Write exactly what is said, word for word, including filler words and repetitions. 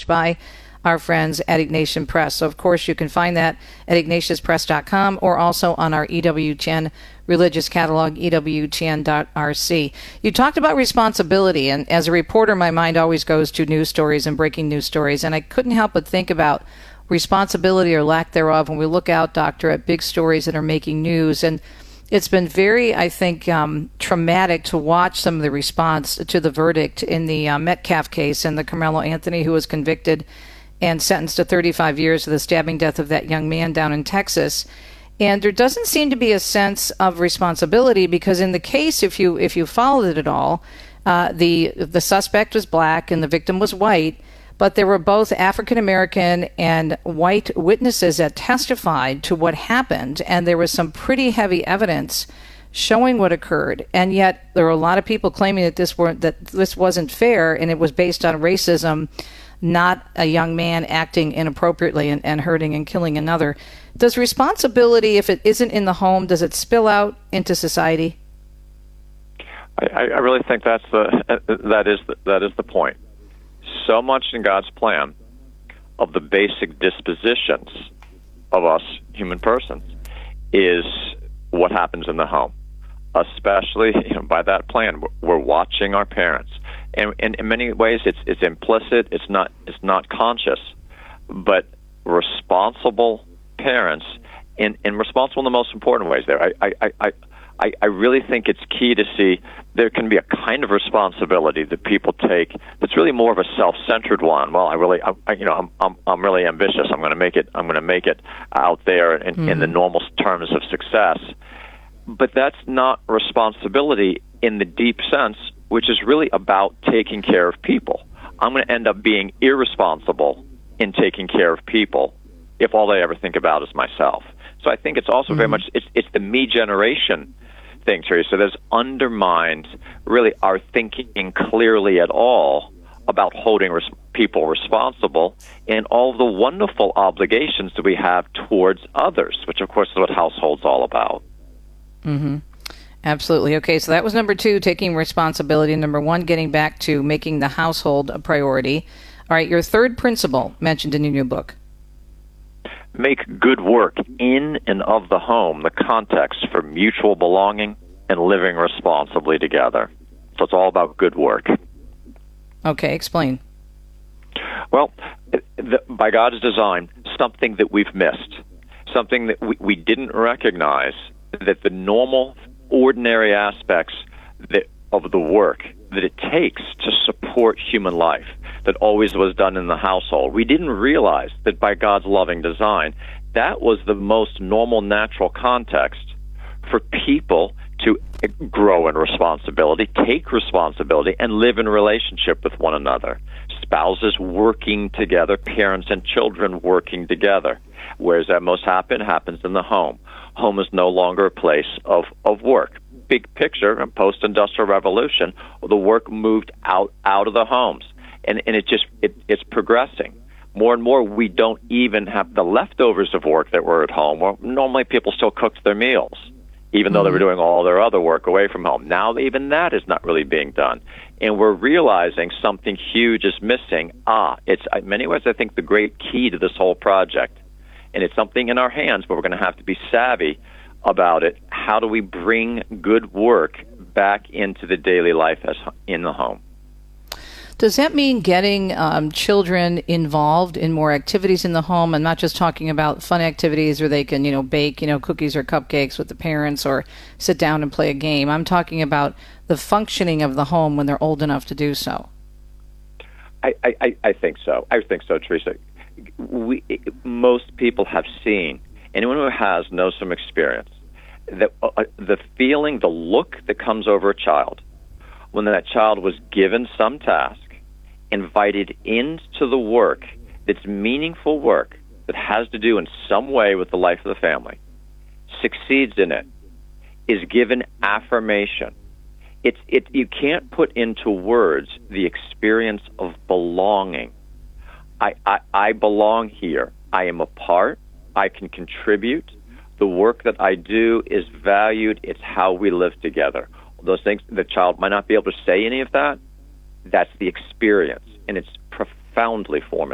published by our friends at Ignatian Press. So, of course, you can find that at ignatius press dot com or also on our E W T N religious catalog, E W T N dot R C. You talked about responsibility, and as a reporter, my mind always goes to news stories and breaking news stories, and I couldn't help but think about responsibility or lack thereof when we look out, Doctor, at big stories that are making news. And it's been very, I think, um, traumatic to watch some of the response to the verdict in the uh, Metcalf case and the Carmelo Anthony, who was convicted and sentenced to thirty-five years for the stabbing death of that young man down in Texas. And there doesn't seem to be a sense of responsibility because in the case, if you if you followed it at all, uh, the the suspect was black and the victim was white, but there were both African American and white witnesses that testified to what happened, and there was some pretty heavy evidence showing what occurred. And yet there were a lot of people claiming that this weren't that this wasn't fair, and it was based on racism, not a young man acting inappropriately and, and hurting and killing another. Does responsibility, if it isn't in the home, does it spill out into society? I, I really think that's the that is the, that is the point. So much in God's plan of the basic dispositions of us human persons is what happens in the home. Especially, you know, by that plan, we're watching our parents. And, and in many ways, it's it's implicit. It's not it's not conscious, but responsible parents, and, and responsible in the most important ways. There, I I, I I I really think it's key to see there can be a kind of responsibility that people take that's really more of a self-centered one. Well, I really, I, I, you know, I'm I'm I'm really ambitious. I'm going to make it. I'm going to make it out there in, mm-hmm. in the normal terms of success. But that's not responsibility in the deep sense, which is really about taking care of people. I'm going to end up being irresponsible in taking care of people if all I ever think about is myself. So I think it's also mm-hmm. very much, it's it's the me generation thing, Teresa, that's undermined really our thinking clearly at all about holding res- people responsible and all the wonderful obligations that we have towards others, which of course is what household's all about. Mm-hmm. Absolutely. Okay, so that was number two, taking responsibility. Number one, getting back to making the household a priority. All right, your third principle mentioned in your new book. Make good work in and of the home the context for mutual belonging and living responsibly together. So it's all about good work. Okay, explain. Well, the, by God's design, something that we've missed, something that we, we didn't recognize, that the normal, ordinary aspects that, of the work that it takes to support human life that always was done in the household. We didn't realize that by God's loving design, that was the most normal, natural context for people to grow in responsibility, take responsibility, and live in relationship with one another. Spouses working together, parents and children working together. Where's that most happen? Happens in the home. Home is no longer a place of, of work. Big picture, post-industrial revolution, the work moved out, out of the homes. And, and it just it, it's progressing. More and more, we don't even have the leftovers of work that were at home. Well, normally, people still cooked their meals, even though they were doing all their other work away from home. Now, even that is not really being done. And we're realizing something huge is missing. Ah, it's in many ways, I think, the great key to this whole project. And it's something in our hands, but we're going to have to be savvy about it. How do we bring good work back into the daily life as in the home? Does that mean getting um, children involved in more activities in the home? I'm not just talking about fun activities where they can, you know, bake, you know, cookies or cupcakes with the parents or sit down and play a game. I'm talking about the functioning of the home when they're old enough to do so. I, I, I think so. I think so, Teresa. We, most people have seen, anyone who has knows from experience, that uh, the feeling, the look that comes over a child when that child was given some task, invited into the work that's meaningful work that has to do in some way with the life of the family, succeeds in it, is given affirmation. It's it you can't put into words the experience of belonging. I, I, I belong here. I am a part. I can contribute. The work that I do is valued. It's how we live together. Those things, the child might not be able to say any of that. That's the experience, and it's profoundly formative.